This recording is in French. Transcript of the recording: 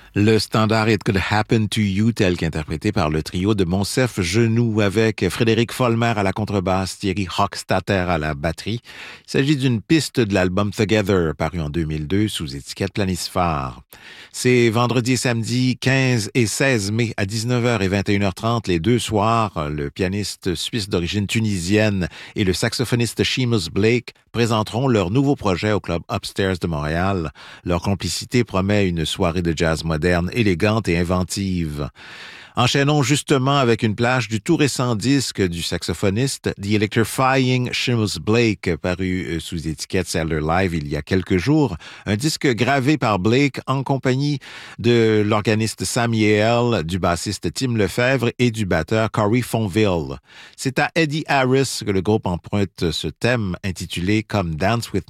Le standard It Could Happen to You, tel qu'interprété par le trio de Monsef Genoux avec Frédéric Folmer à la contrebasse, Thierry Hochstatter à la batterie. Il s'agit d'une piste de l'album Together, paru en 2002 sous étiquette Planisphare. C'est vendredi et samedi 15 et 16 mai à 19h et 21h30, les deux soirs. Le pianiste suisse d'origine tunisienne et le saxophoniste Seamus Blake présenteront leur nouveau projet au club Upstairs de Montréal. Leur complicité promet une soirée de jazz moderne, élégante et inventive. Enchaînons justement avec une plage du tout récent disque du saxophoniste The Electrifying Seamus Blake, paru sous étiquette Cellular Live il y a quelques jours. Un disque gravé par Blake en compagnie de l'organiste Sam Yale, du bassiste Tim Lefebvre et du batteur Corey Fonville. C'est à Eddie Harris que le groupe emprunte ce thème intitulé Come Dance With